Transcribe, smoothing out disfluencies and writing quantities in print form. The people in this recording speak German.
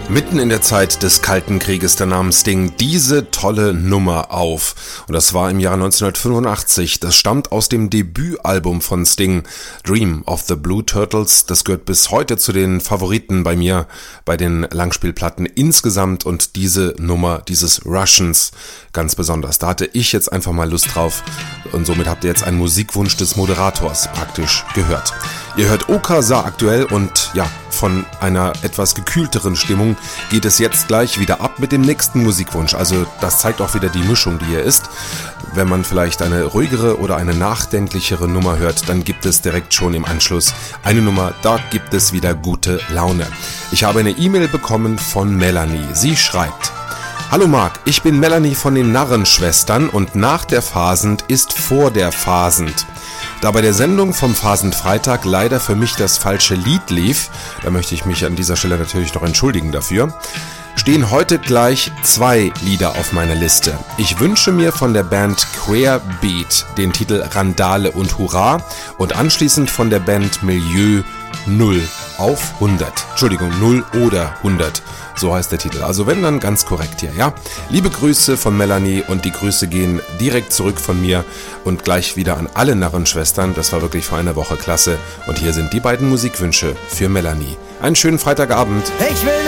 Mitten in der Zeit des Kalten Krieges, da nahm Sting diese tolle Nummer auf. Und das war im Jahre 1985. Das stammt aus dem Debütalbum von Sting, Dream of the Blue Turtles. Das gehört bis heute zu den Favoriten bei mir, bei den Langspielplatten insgesamt. Und diese Nummer, dieses Russians, ganz besonders. Da hatte ich jetzt einfach mal Lust drauf. Und somit habt ihr jetzt einen Musikwunsch des Moderators praktisch gehört. Ihr hört Okasa aktuell und ja, von einer etwas gekühlteren Stimmung geht es jetzt gleich wieder ab mit dem nächsten Musikwunsch. Also das zeigt auch wieder die Mischung, die hier ist. Wenn man vielleicht eine ruhigere oder eine nachdenklichere Nummer hört, dann gibt es direkt schon im Anschluss eine Nummer, da gibt es wieder gute Laune. Ich habe eine E-Mail bekommen von Melanie. Sie schreibt: Hallo Marc, ich bin Melanie von den Narrenschwestern und nach der Phasend ist vor der Phasend. Da bei der Sendung vom Phasendfreitag leider für mich das falsche Lied lief, da möchte ich mich an dieser Stelle natürlich noch entschuldigen dafür, stehen heute gleich 2 Lieder auf meiner Liste. Ich wünsche mir von der Band Queerbeat den Titel Randale und Hurra und anschließend von der Band Milieu 0 auf 100. Entschuldigung, 0 oder 100. So heißt der Titel. Also wenn, dann ganz korrekt hier, ja? Liebe Grüße von Melanie und die Grüße gehen direkt zurück von mir und gleich wieder an alle Narrenschwestern. Das war wirklich vor einer Woche klasse. Und hier sind die beiden Musikwünsche für Melanie. Einen schönen Freitagabend. Ich will